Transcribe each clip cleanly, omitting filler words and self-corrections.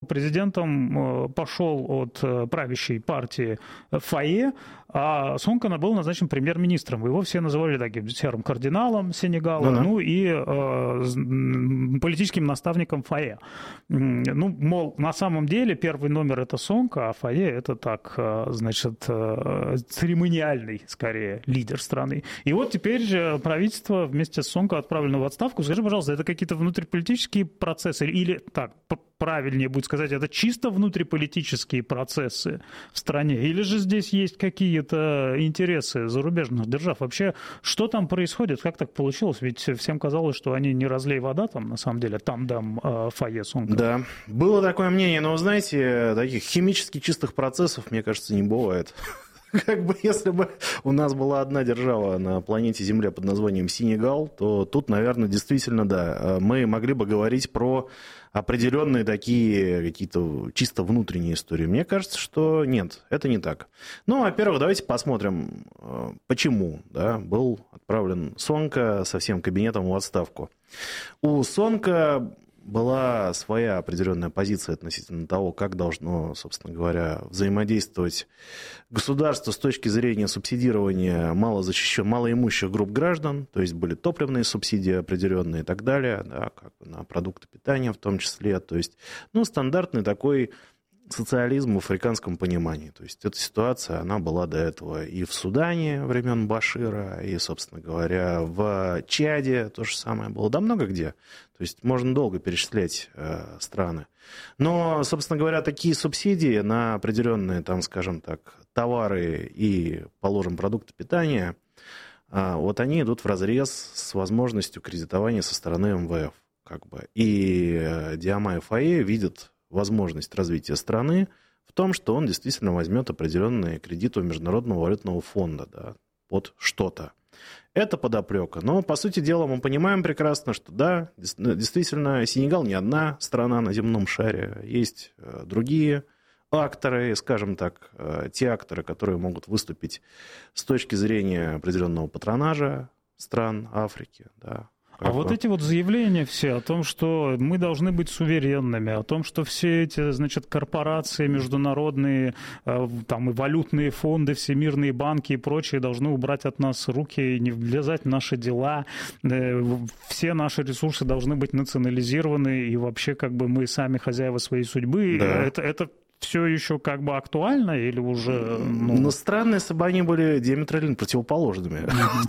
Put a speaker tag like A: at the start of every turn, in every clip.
A: президентом пошел от правящей партии Фае, а Сонко был назначен премьер-министром. Его все называли таким серым кардиналом Сенегала, ну и политическим наставником Фае. Ну, мол, на самом деле первый номер это Сонко, а Фае это так, значит, церемониальный, скорее, лидер страны. И вот теперь правительство вместе с Сонко отправлено в отставку. Скажи, пожалуйста, это какие-то внутриполитические процессы или так, правильнее будет сказать, это чисто внутриполитические процессы в стране? Или же здесь есть какие-то интересы зарубежных держав? Вообще, что там происходит? Как так получилось? Ведь всем казалось, что они не разлей вода там, на самом деле, там Фае Сонко.
B: Да, было такое мнение, но, знаете, таких химически чистых процессов, мне кажется, не бывает. Как бы если бы у нас была одна держава на планете Земля под названием Сенегал, то тут, наверное, действительно, да, мы могли бы говорить про определенные такие какие-то чисто внутренние истории. Мне кажется, что нет, это не так. Ну, во-первых, давайте посмотрим, почему, да, был отправлен Сонко со всем кабинетом в отставку. У Сонко была своя определенная позиция относительно того, как должно, собственно говоря, взаимодействовать государство с точки зрения субсидирования малоимущих групп граждан, то есть были топливные субсидии определенные и так далее, да, как бы на продукты питания в том числе, то есть, ну, стандартный такой социализм в африканском понимании. То есть эта ситуация, она была до этого и в Судане времен Башира, и, собственно говоря, в Чаде то же самое было. Да много где. То есть можно долго перечислять страны. Но, собственно говоря, такие субсидии на определенные, там, скажем так, товары и, положим, продукты питания, вот они идут вразрез с возможностью кредитования со стороны МВФ. Как бы. И Диамай Фае видит возможность развития страны в том, что он действительно возьмет определенные кредиты у Международного валютного фонда, да, под что-то. Это подоплека. Но, по сути дела, мы понимаем прекрасно, что да, действительно, Сенегал не одна страна на земном шаре. Есть другие акторы, скажем так, те акторы, которые могут выступить с точки зрения определенного патронажа стран Африки, да.
A: А вот эти вот заявления все о том, что мы должны быть суверенными, о том, что все эти, значит, корпорации международные, там и валютные фонды, всемирные банки и прочие должны убрать от нас руки и не влезать в наши дела, все наши ресурсы должны быть национализированы, и вообще как бы мы сами хозяева своей судьбы. Да. Это все еще как бы актуально или уже...
B: Но странно, если бы они были диаметрально противоположными.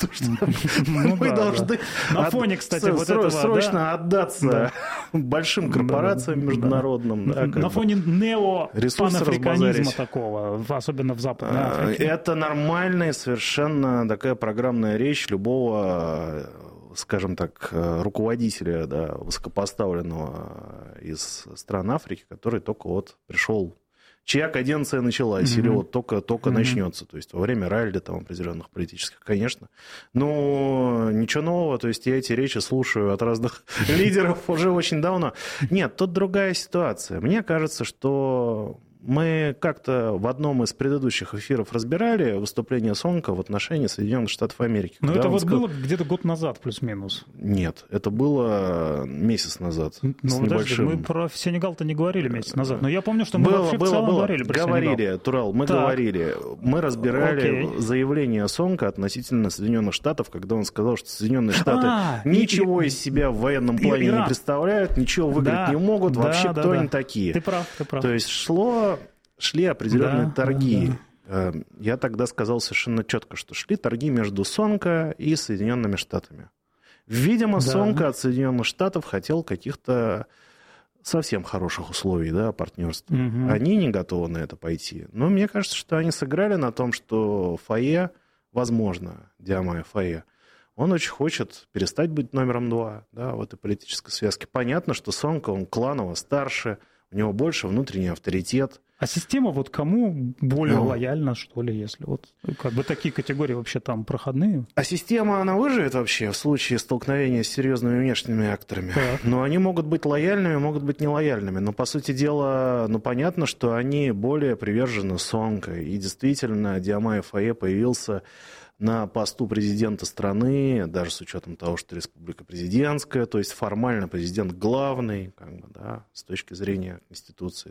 B: Мы должны
A: на фоне, кстати, вот этого
B: срочно отдаться большим корпорациям международным.
A: На фоне неопанафриканизма такого, особенно в Западной Африке.
B: Это нормальная совершенно такая программная речь любого, скажем так, руководителя, да, высокопоставленного из стран Африки, который только вот пришел, чья каденция началась, или вот только начнется, то есть во время ралли там определенных политических, конечно. Но ничего нового, то есть я эти речи слушаю от разных лидеров уже очень давно. Нет, тут другая ситуация. Мне кажется, что мы как-то в одном из предыдущих эфиров разбирали выступление Сонко в отношении Соединенных Штатов Америки.
A: Но это вот было где-то год назад, плюс-минус.
B: Нет, это было месяц назад.
A: Ну, подожди, мы про Сенегал-то не говорили месяц назад, но я помню, что мы вообще в целом говорили про
B: Сенегал. Турал, мы говорили. Мы разбирали заявление Сонко относительно Соединенных Штатов, когда он сказал, что Соединенные Штаты ничего из себя в военном плане не представляют, ничего выиграть не могут, вообще кто они такие.
A: Ты прав.
B: То есть шли определенные торги. Я тогда сказал совершенно четко, что шли торги между Сонко и Соединенными Штатами. Видимо, Сонко от Соединенных Штатов хотел каких-то совсем хороших условий, да, партнерства. Они не готовы на это пойти. Но мне кажется, что они сыграли на том, что Фае, возможно, Диамай Фае, он очень хочет перестать быть номером 2, да, в этой политической связке. Понятно, что Сонко, он кланово старше, у него больше внутренний авторитет.
A: А система вот кому более лояльна, что ли, если вот как бы такие категории вообще там проходные?
B: А система, она выживет вообще в случае столкновения с серьезными внешними акторами?
A: Так.
B: Но они могут быть лояльными, могут быть нелояльными. Но, по сути дела, понятно, что они более привержены Сонко. И действительно, Диамай Фае появился на посту президента страны, даже с учетом того, что республика президентская, то есть формально президент главный, как бы, да, с точки зрения Конституции.